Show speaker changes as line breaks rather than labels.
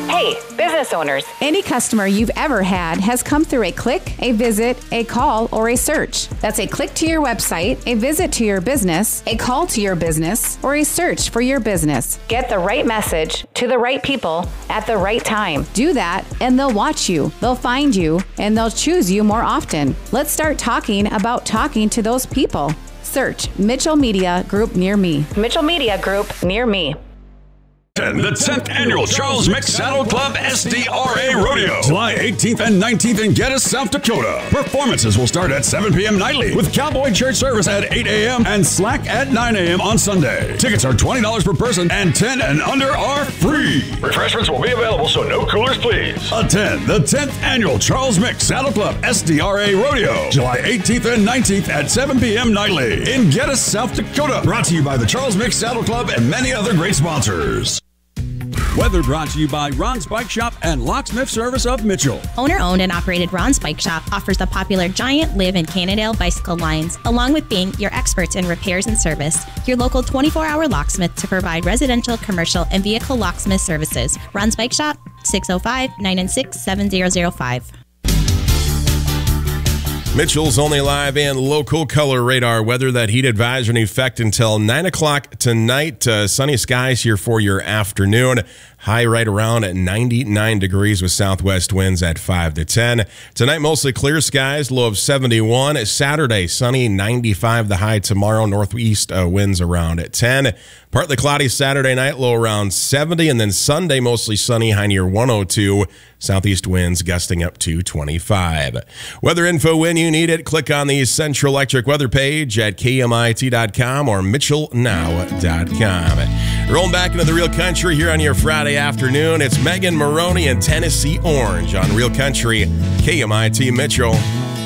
Hey, business owners.
Any customer you've ever had has come through a click, a visit, a call, or a search. That's a click to your website, a visit to your business, a call to your business, or a search for your business.
Get the right message to the right people at the right time.
Do that, and they'll watch you, they'll find you, and they'll choose you more often. Let's start talking about talking to those people. Search Mitchell Media Group near me.
Mitchell Media Group near me.
The 10th Annual Charles Mick Saddle Club SDRA Rodeo, July 18th and 19th in Geddes, South Dakota. Performances will start at 7 p.m. nightly with Cowboy Church service at 8 a.m. and Slack at 9 a.m. on Sunday. Tickets are $20 per person and 10 and under are free. Refreshments will be available, so no coolers, please. Attend the 10th Annual Charles Mick Saddle Club SDRA Rodeo, July 18th and 19th at 7 p.m. nightly in Geddes, South Dakota. Brought to you by the Charles Mick Saddle Club and many other great sponsors. Weather brought to you by Ron's Bike Shop and Locksmith Service of Mitchell.
Owner-owned and operated Ron's Bike Shop offers the popular Giant, Liv, and Cannondale bicycle lines, along with being your experts in repairs and service. Your local 24-hour locksmith to provide residential, commercial, and vehicle locksmith services. Ron's Bike Shop, 605-996-7005.
Mitchell's only live and local color radar weather. That heat advisory in effect until 9 o'clock tonight. Sunny skies here for your afternoon. High right around at 99 degrees with southwest winds at 5 to 10. Tonight, mostly clear skies, low of 71. Saturday, sunny, 95 the high tomorrow. Northeast winds around at 10. Partly cloudy Saturday night, low around 70. And then Sunday, mostly sunny, high near 102. Southeast winds gusting up to 25. Weather info when you need it. Click on the Central Electric weather page at KMIT.com or MitchellNow.com. Rolling back into the Real Country here on your Friday afternoon. It's Megan Maroney and Tennessee Orange on Real Country, KMIT Mitchell.